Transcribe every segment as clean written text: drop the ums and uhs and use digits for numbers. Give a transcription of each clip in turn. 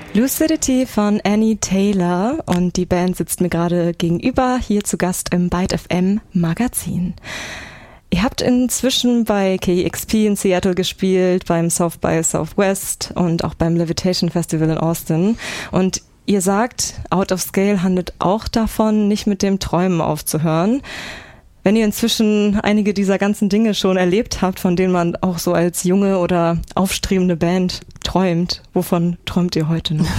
Lucidity von Annie Taylor und die Band sitzt mir gerade gegenüber, hier zu Gast im Byte FM Magazin. Ihr habt inzwischen bei KEXP in Seattle gespielt, beim South by Southwest und auch beim Levitation Festival in Austin. Und ihr sagt, Out of Scale handelt auch davon, nicht mit dem Träumen aufzuhören. Wenn ihr inzwischen einige dieser ganzen Dinge schon erlebt habt, von denen man auch so als junge oder aufstrebende Band träumt, wovon träumt ihr heute noch?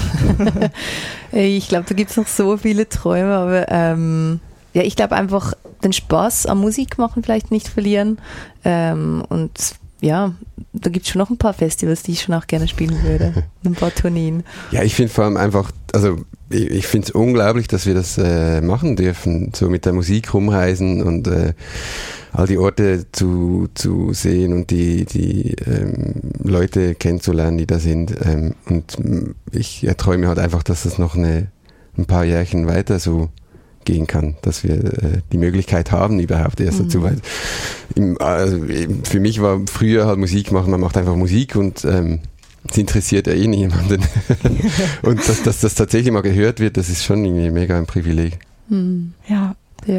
Ich glaube, da gibt es noch so viele Träume, aber ja, ich glaube einfach den Spaß am Musik machen vielleicht nicht verlieren. Und ja, da gibt es schon noch ein paar Festivals, die ich schon auch gerne spielen würde. Ein paar Tourneen. Ja, ich finde vor allem einfach, also ich finde es unglaublich, dass wir das machen dürfen, so mit der Musik rumreisen und all die Orte zu sehen und die Leute kennenzulernen, die da sind. Und ich träume halt einfach, dass das noch ein paar Jährchen weiter so gehen kann, dass wir die Möglichkeit haben überhaupt erst dazu, weil also für mich war früher halt Musik machen, man macht einfach Musik und es interessiert ja eh niemanden. Und dass das tatsächlich mal gehört wird, das ist schon irgendwie mega ein Privileg. Ja.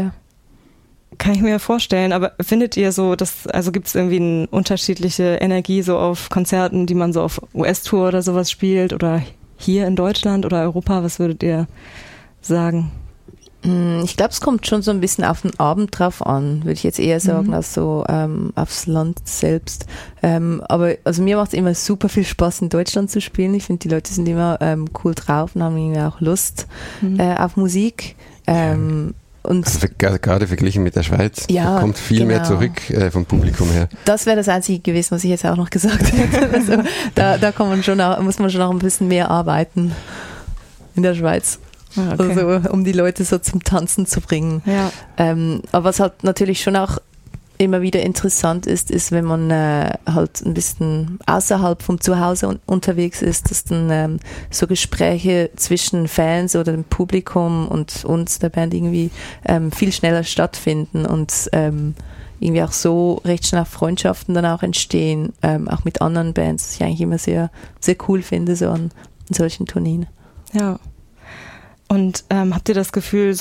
Kann ich mir vorstellen, aber findet ihr so, also gibt es irgendwie eine unterschiedliche Energie so auf Konzerten, die man so auf US-Tour oder sowas spielt oder hier in Deutschland oder Europa, was würdet ihr sagen? Ich glaube, es kommt schon so ein bisschen auf den Abend drauf an, würde ich jetzt eher sagen, als so aufs Land selbst. Aber also mir macht es immer super viel Spaß, in Deutschland zu spielen. Ich finde, die Leute sind immer cool drauf und haben irgendwie auch Lust auf Musik. Und also gerade verglichen mit der Schweiz, ja, da kommt viel mehr zurück vom Publikum her. Das wäre das Einzige gewesen, was ich jetzt auch noch gesagt hätte. Also, da kann man schon auch, muss man schon auch ein bisschen mehr arbeiten in der Schweiz. Okay. Also, um die Leute so zum Tanzen zu bringen. Ja. Aber was halt natürlich schon auch immer wieder interessant ist, wenn man halt ein bisschen außerhalb vom Zuhause unterwegs ist, dass dann so Gespräche zwischen Fans oder dem Publikum und uns, der Band, irgendwie viel schneller stattfinden und irgendwie auch so recht schnell Freundschaften dann auch entstehen, auch mit anderen Bands, was ich eigentlich immer sehr, sehr cool finde, so an solchen Tourneen. Ja. Und habt ihr das Gefühl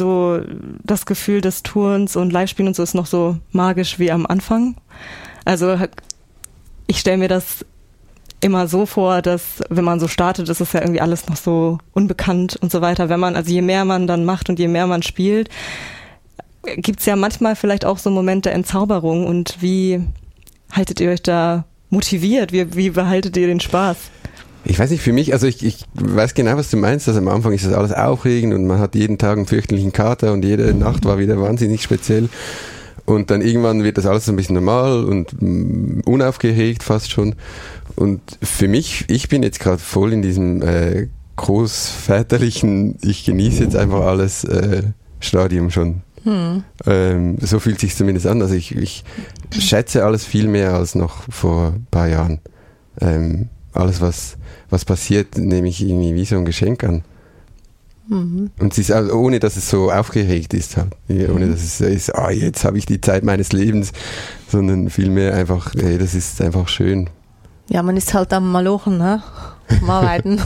des Tourens und Live-Spielen und so ist noch so magisch wie am Anfang? Also ich stelle mir das immer so vor, dass wenn man so startet, ist es ja irgendwie alles noch so unbekannt und so weiter. Also je mehr man dann macht und je mehr man spielt, gibt es ja manchmal vielleicht auch so Momente der Entzauberung. Und wie haltet ihr euch da motiviert? Wie behaltet ihr den Spaß? Ich weiß nicht, für mich, also ich weiß genau, was du meinst, also am Anfang ist das alles aufregend und man hat jeden Tag einen fürchterlichen Kater und jede Nacht war wieder wahnsinnig speziell und dann irgendwann wird das alles so ein bisschen normal und unaufgeregt fast schon und für mich, ich bin jetzt gerade voll in diesem großväterlichen, ich genieße jetzt einfach alles Stadium schon. So fühlt sich zumindest an, also ich schätze alles viel mehr als noch vor ein paar Jahren. Alles, was passiert, nehme ich irgendwie wie so ein Geschenk an. Und es ist auch, ohne, dass es so aufgeregt ist, halt. Ohne, dass es ist, jetzt habe ich die Zeit meines Lebens, sondern vielmehr einfach, das ist einfach schön. Ja, man ist halt am Malochen, ne? Am Arbeiten.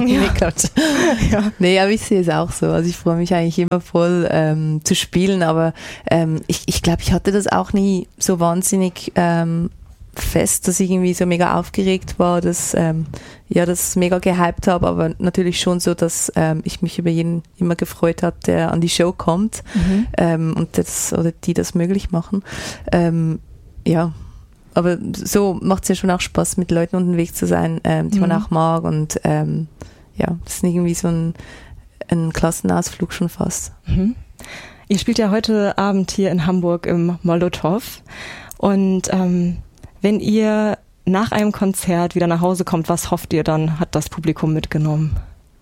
Ja. Nee, aber ich sehe es auch so. Also ich freue mich eigentlich immer voll zu spielen, aber ich glaube, ich hatte das auch nie so wahnsinnig fest, dass ich irgendwie so mega aufgeregt war, dass das mega gehypt habe, aber natürlich schon so, dass ich mich über jeden immer gefreut habe, der an die Show kommt und die das möglich machen. Ja, aber so macht es ja schon auch Spaß, mit Leuten unterwegs zu sein, die man auch mag und das ist irgendwie so ein Klassenausflug schon fast. Ihr spielt ja heute Abend hier in Hamburg im Molotow und wenn ihr nach einem Konzert wieder nach Hause kommt, was hofft ihr dann, hat das Publikum mitgenommen?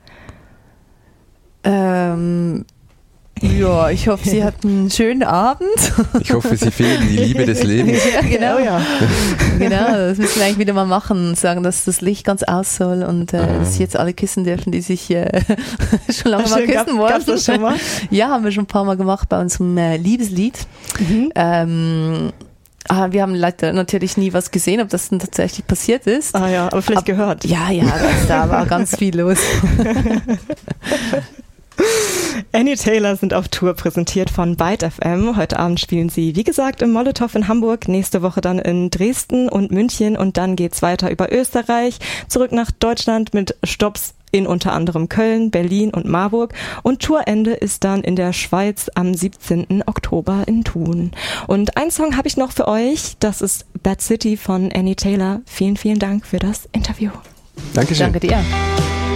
Ja, ich hoffe, Sie hatten einen schönen Abend. Ich hoffe, Sie finden die Liebe des Lebens. Ja, genau. Ja. Genau, das müssen wir eigentlich wieder mal machen, sagen, dass das Licht ganz aus soll und dass Sie jetzt alle küssen dürfen, die sich schon lange mal küssen wollen. Gab's das schon mal? Ja, haben wir schon ein paar Mal gemacht bei unserem Liebeslied. Wir haben leider natürlich nie was gesehen, ob das denn tatsächlich passiert ist. Ah ja, aber vielleicht gehört. Ja, da war ganz viel los. Annie Taylor sind auf Tour, präsentiert von Byte FM. Heute Abend spielen sie, wie gesagt, im Molotow in Hamburg, nächste Woche dann in Dresden und München und dann geht's weiter über Österreich, zurück nach Deutschland mit Stopps in unter anderem Köln, Berlin und Marburg. Und Tourende ist dann in der Schweiz am 17. Oktober in Thun. Und einen Song habe ich noch für euch, das ist Bad City von Annie Taylor. Vielen, vielen Dank für das Interview. Dankeschön. Danke dir.